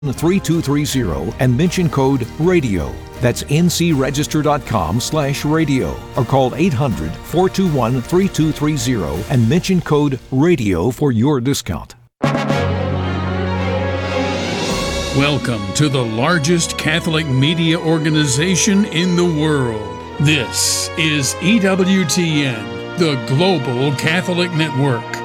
3230 and mention code RADIO. That's ncregister.com/radio or call 800-421-3230 and mention code RADIO for your discount. Welcome to the largest Catholic media organization in the world. This is EWTN, the Global Catholic Network.